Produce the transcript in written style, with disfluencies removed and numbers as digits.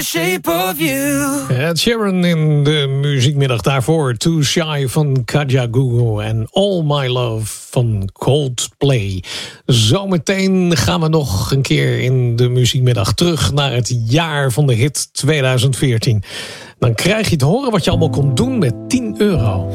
Shape of You. Ed Sheeran in de muziekmiddag daarvoor. Too Shy van Kaja Gugu en All My Love van Coldplay. Zometeen gaan we nog een keer in de muziekmiddag terug naar het jaar van de hit 2014. Dan krijg je te horen wat je allemaal kon doen met €10.